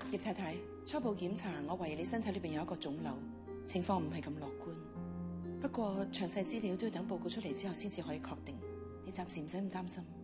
葉太太，初步檢查，我懷疑你身體裏邊有一個腫瘤，情況唔係咁樂觀。不過詳細資料都要等報告出嚟之後先至可以確定，你暫時唔使咁擔心。